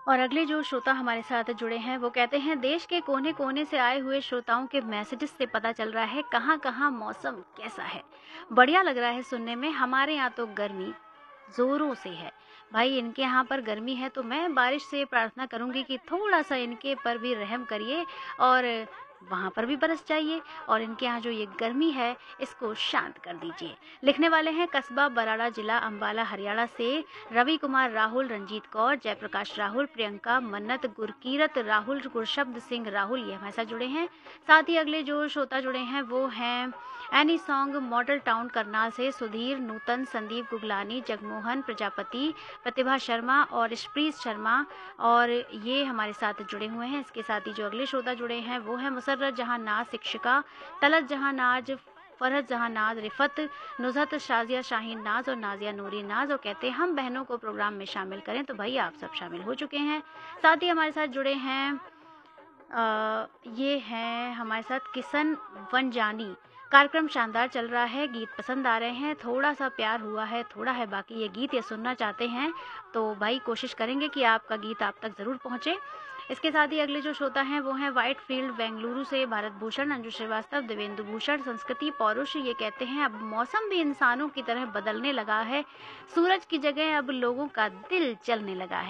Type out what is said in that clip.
और अगले जो श्रोता हमारे साथ जुड़े हैं वो कहते हैं, देश के कोने कोने से आए हुए श्रोताओं के मैसेजेस से पता चल रहा है कहाँ कहाँ मौसम कैसा है। बढ़िया लग रहा है सुनने में। हमारे यहाँ तो गर्मी जोरों से है। भाई इनके यहाँ पर गर्मी है तो मैं बारिश से प्रार्थना करूंगी कि थोड़ा सा इनके पर भी रहम करिए और वहाँ पर भी बरस जाइए और इनके यहाँ जो ये गर्मी है इसको शांत कर दीजिए। लिखने वाले हैं कस्बा बराड़ा, जिला अंबाला, हरियाणा से रवि कुमार राहुल, रंजीत कौर, जयप्रकाश राहुल, प्रियंका, मन्नत, गुरकीरत राहुल, गुरशब्द सिंह राहुल, ये हमारे साथ जुड़े हैं। साथ ही अगले जो श्रोता जुड़े हैं वो हैं any song, model town Karnal से सुधीर, नूतन, संदीप गुगलानी, जगमोहन प्रजापति, प्रतिभा शर्मा और स्प्रीत शर्मा, और ये हमारे साथ जुड़े हुए हैं। इसके साथ ही जो अगले श्रोता जुड़े हैं वो है मुसर्रत जहां नाज शिक्षिका, तलत जहां नाज, फरहत जहां नाज, रिफत, नुजहत, शाजिया शाहीन नाज और नाजिया नूरी नाज, और कहते हैं हम बहनों को प्रोग्राम में शामिल करें। तो भाई आप सब शामिल हो चुके हैं। साथ ही हमारे साथ जुड़े हैं ये हैं हमारे साथ किशन वनजानी। कार्यक्रम शानदार चल रहा है, गीत पसंद आ रहे हैं, थोड़ा सा प्यार हुआ है, थोड़ा है बाकी ये गीत, ये सुनना चाहते हैं तो भाई कोशिश करेंगे कि आपका गीत आप तक ज़रूर पहुँचे। इसके साथ ही अगले जो श्रोता हैं वो हैं वाइट फील्ड बेंगलुरु से भारत भूषण, अंजू श्रीवास्तव, देवेंदु भूषण, संस्कृति पौरुष। ये कहते हैं अब मौसम भी इंसानों की तरह बदलने लगा है, सूरज की जगह अब लोगों का दिल चलने लगा है।